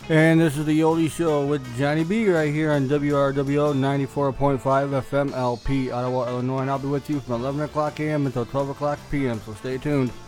And this is the Oldie Show with Johnny B right here on WRWO 94.5 FM LP, Ottawa, Illinois. And I'll be with you from 11 o'clock a.m. until 12 o'clock p.m., so stay tuned.